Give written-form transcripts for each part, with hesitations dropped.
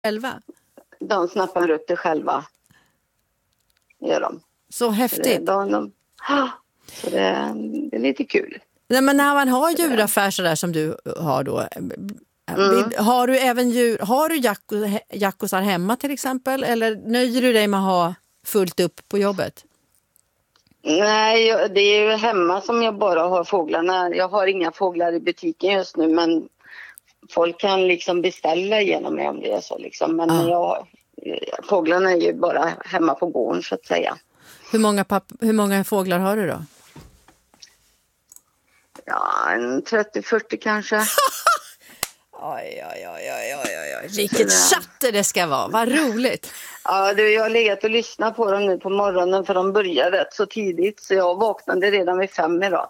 själva? De snappar upp det själva. Gör de. Så häftigt. Så det är lite kul. Nej, men när man har djuraffär så där som du har då, har du även djur, har du jackosar hemma till exempel, eller nöjer du dig med att ha fullt upp på jobbet? Nej, det är ju hemma som jag bara har fåglarna. Jag har inga fåglar i butiken just nu, men folk kan liksom beställa genom mig om det är så liksom. Men fåglarna är ju bara hemma på gården så att säga. Hur många fåglar har du då? Ja, 30-40 kanske. Oj. Vilket chatter det ska vara, vad roligt. Ja, jag har legat och lyssnat på dem nu på morgonen för de började rätt så tidigt. Så jag vaknade redan vid 5 idag.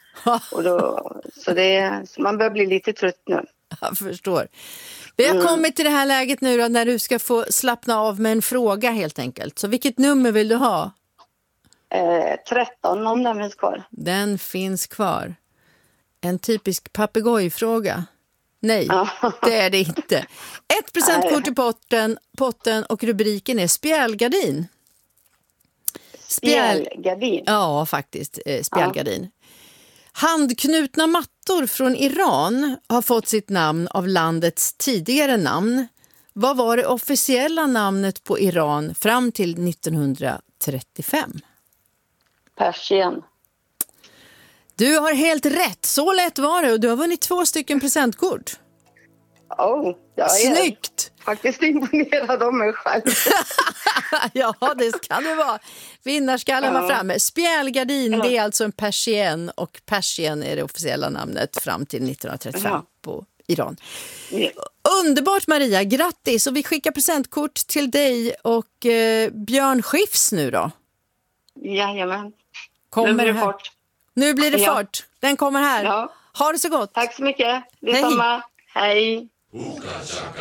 Så man börjar bli lite trött nu. Jag förstår. Vi har kommit till det här läget nu då, när du ska få slappna av med en fråga helt enkelt. Så vilket nummer vill du ha? 13 om den finns kvar. Den finns kvar. En typisk papegojfråga. Nej, det är det inte. 1% kort i potten och rubriken är spjälgardin. Spjälgardin? Ja, faktiskt. Spjälgardin. Handknutna mattor från Iran har fått sitt namn av landets tidigare namn. Vad var det officiella namnet på Iran fram till 1935? Persien. Du har helt rätt, så lätt var det och du har vunnit 2 presentkort. Snyggt! Faktiskt imponerad av mig själv. Ja, det kan det vara. Vinnarskallen var framme. Spjälgardin, det är alltså en persien och persien är det officiella namnet fram till 1935 på Iran. Ja. Underbart Maria, grattis och vi skickar presentkort till dig och Björn Skifs nu då. Jajamän. Kommer nu blir det här. fart. Nu blir det fart. Den kommer här. Ja. Ha det så gott. Tack så mycket. Detsamma. Hej.